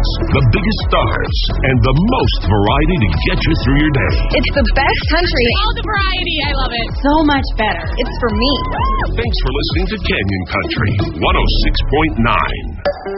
hits, the biggest stars, and the most variety to get you through your day. It's the best country. All the variety. I love it. So much better. It's for me. Thanks for listening to Canyon Country 106.9.